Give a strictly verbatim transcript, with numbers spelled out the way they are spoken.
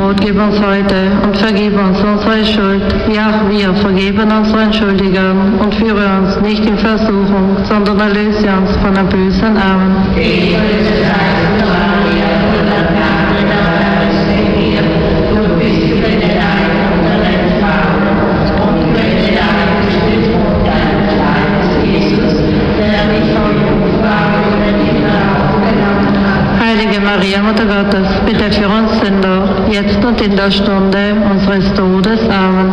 Brot gib uns heute und vergib uns unsere Schuld, wie auch wir vergeben unseren Schuldigern, und führe uns nicht in Versuchung, sondern erlöse uns von dem Bösen. Amen. Heilige Maria, Mutter Gottes, bitte für uns Sünder, jetzt und in der Stunde unseres Todes. Amen.